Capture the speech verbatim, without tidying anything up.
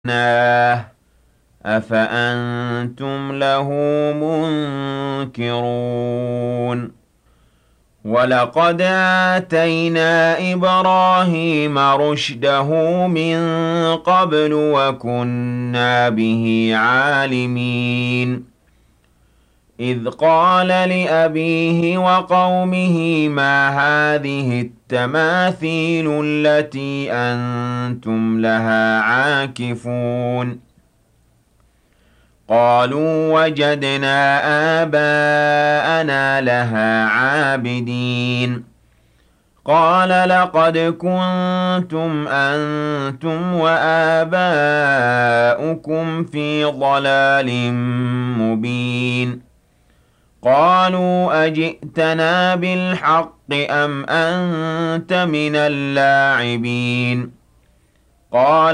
أَفَأَنتُمْ لَهُ مُنكِرُونَ وَلَقَدْ آتَيْنَا إِبْرَاهِيمَ رُشْدَهُ مِن قَبْلُ وَكُنَّا بِهِ عَالِمِينَ إِذْ قَالَ لِأَبِيهِ وَقَوْمِهِ مَا هَٰذِهِ التَّمَاثِيلُ الَّتِي أَنتُمْ لَهَا عَاكِفُونَ قَالُوا وَجَدْنَا آبَاءَنَا لَهَا عَابِدِينَ قَالَ لَقَدْ كُنتُمْ أَنتُمْ وَآبَاؤُكُمْ فِي ضَلَالٍ مُّبِينٍ قَالُوا أَجِئْتَنَا بِالْحَقِّ أَمْ أَنتَ مِنَ اللَّاعِبِينَ قَالَ